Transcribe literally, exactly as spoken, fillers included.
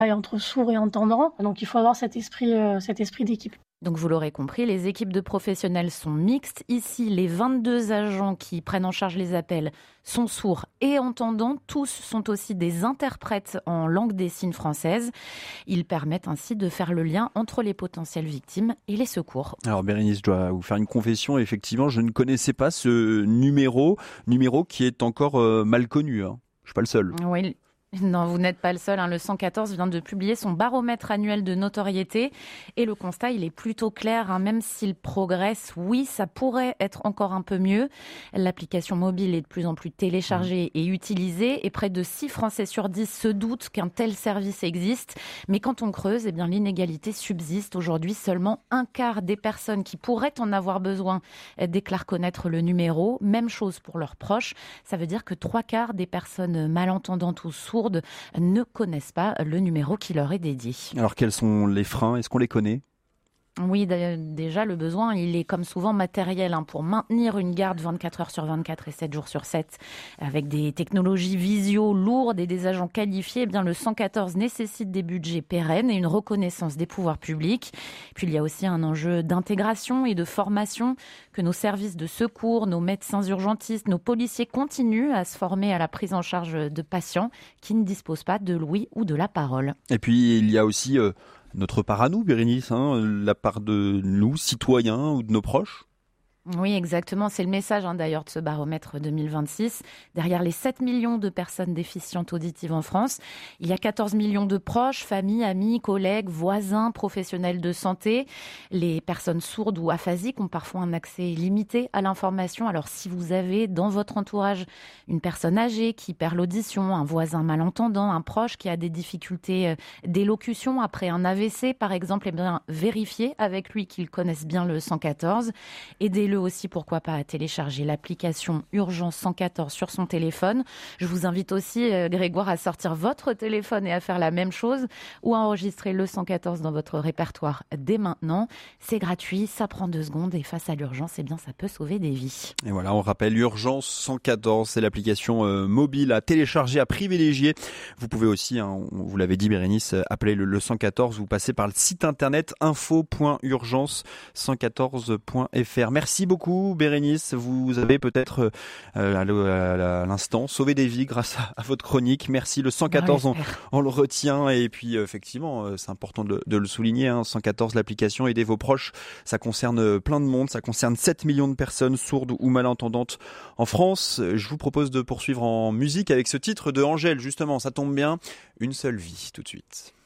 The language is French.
entre sourds et entendants. Donc il faut avoir cet esprit, euh, cet esprit d'équipe. Donc vous l'aurez compris, les équipes de professionnels sont mixtes. Ici, les vingt-deux agents qui prennent en charge les appels sont sourds et entendants. Tous sont aussi des interprètes en langue des signes française. Ils permettent ainsi de faire le lien entre les potentielles victimes et les secours. Alors Bérénice, je dois vous faire une confession. Effectivement, je ne connaissais pas ce numéro, numéro qui est encore euh, mal connu. Hein. Je ne suis pas le seul. Oui. Non, vous n'êtes pas le seul. Hein. Le cent quatorze vient de publier son baromètre annuel de notoriété et le constat, il est plutôt clair. Hein. Même s'il progresse, oui, ça pourrait être encore un peu mieux. L'application mobile est de plus en plus téléchargée et utilisée et près de six Français sur dix se doutent qu'un tel service existe. Mais quand on creuse, eh bien, l'inégalité subsiste. Aujourd'hui, seulement un quart des personnes qui pourraient en avoir besoin déclarent connaître le numéro. Même chose pour leurs proches. Ça veut dire que trois quarts des personnes malentendantes ou sourdes ne connaissent pas le numéro qui leur est dédié. Alors quels sont les freins ? Est-ce qu'on les connaît ? Oui, déjà, le besoin, il est comme souvent matériel hein, pour maintenir une garde vingt-quatre heures sur vingt-quatre et sept jours sur sept avec des technologies visio lourdes et des agents qualifiés. Eh bien, le cent quatorze nécessite des budgets pérennes et une reconnaissance des pouvoirs publics. Puis, il y a aussi un enjeu d'intégration et de formation que nos services de secours, nos médecins urgentistes, nos policiers continuent à se former à la prise en charge de patients qui ne disposent pas de l'ouïe ou de la parole. Et puis, il y a aussi... Euh... notre part à nous, Bérénice, hein, la part de nous, citoyens ou de nos proches. Oui, exactement. C'est le message hein, d'ailleurs de ce baromètre deux mille vingt-six. Derrière les sept millions de personnes déficientes auditives en France, il y a quatorze millions de proches, familles, amis, collègues, voisins, professionnels de santé. Les personnes sourdes ou aphasiques ont parfois un accès limité à l'information. Alors si vous avez dans votre entourage une personne âgée qui perd l'audition, un voisin malentendant, un proche qui a des difficultés d'élocution après un A V C par exemple, eh bien, vérifiez avec lui qu'ils connaissent bien le cent quatorze. Aidez-le aussi, pourquoi pas, à télécharger l'application Urgence cent quatorze sur son téléphone. Je vous invite aussi, euh, Grégoire, à sortir votre téléphone et à faire la même chose ou à enregistrer le cent quatorze dans votre répertoire dès maintenant. C'est gratuit, ça prend deux secondes et face à l'urgence, eh bien, ça peut sauver des vies. Et voilà, on rappelle Urgence cent quatorze, c'est l'application euh, mobile à télécharger, à privilégier. Vous pouvez aussi, hein, on, vous l'avez dit Bérénice, appeler le, le cent quatorze, vous passez par le site internet info point urgence cent quatorze point f r. Merci beaucoup Bérénice, vous avez peut-être euh, à l'instant sauvé des vies grâce à, à votre chronique. Merci, le cent quatorze on, on le retient et puis euh, effectivement euh, c'est important de, de le souligner, hein, cent quatorze l'application, aidez vos proches, ça concerne plein de monde, ça concerne sept millions de personnes sourdes ou malentendantes en France. Je vous propose de poursuivre en musique avec ce titre de Angèle, justement, ça tombe bien, Une seule vie tout de suite.